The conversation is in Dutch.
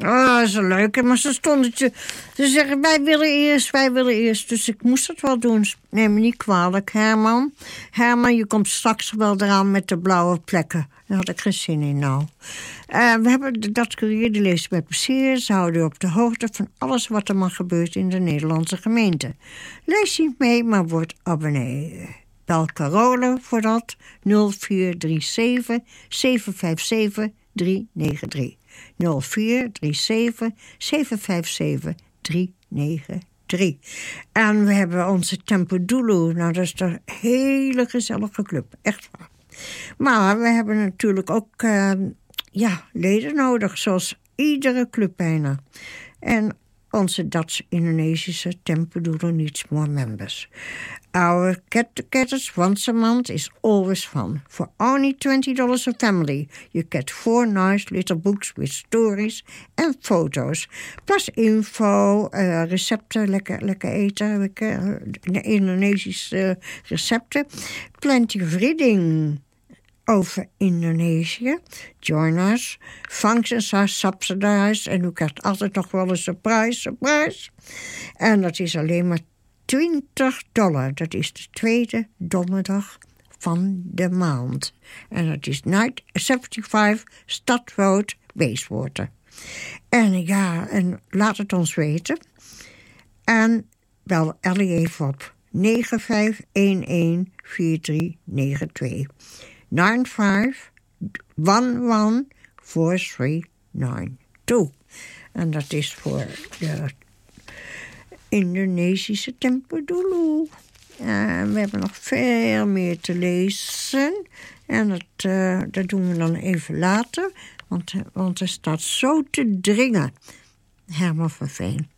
Oh, dat is een leuke. Maar ze stonden te zeggen, wij willen eerst. Dus ik moest het wel doen. Neem me niet kwalijk, Herman. Herman, je komt straks wel eraan met de blauwe plekken. Daar had ik geen zin in nou. We hebben dat courier, die leest met plezier. Ze houden u op de hoogte van alles wat er maar gebeurt in de Nederlandse gemeente. Lees niet mee, maar word abonnee. Bel Carole voor dat 0437 757 393. 0437 757 393. En we hebben onze Tempodulu. Nou, dat is een hele gezellige club. Echt waar. Maar we hebben natuurlijk ook leden nodig. Zoals iedere club bijna. En onze Dutch-Indonesische Tempodulu needs more members. Our Get Togethers once a month is always fun. For only $20 a family, you get 4 nice little books with stories and photos. Plus info, recepten, lekker eten, Indonesische recepten. Plenty of reading over Indonesië. Join us. Functions are subsidized. En u krijgt altijd nog wel een surprise. En dat is alleen maar $20. Dat is de tweede donderdag van de maand. En dat is 75 Stad Road, Bayswater. En laat het ons weten. En bel Ellie even op 95114392. 95114392. En dat is voor de Indonesische Tempodulu. We hebben nog veel meer te lezen. En dat doen we dan even later. Want er staat zo te dringen. Herman van Veen.